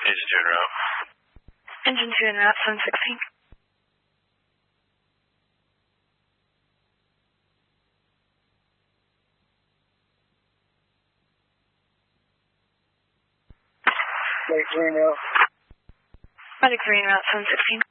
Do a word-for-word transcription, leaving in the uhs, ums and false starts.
Engine two en route. Engine two en route, seven sixteen. Medic three en route. Medic three en route, seven sixteen.